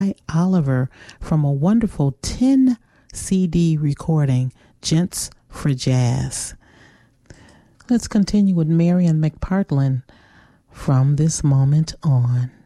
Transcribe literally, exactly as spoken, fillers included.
Oliver from a wonderful ten C D recording, Gents for Jazz. Let's continue with Marian McPartlin, From This Moment On.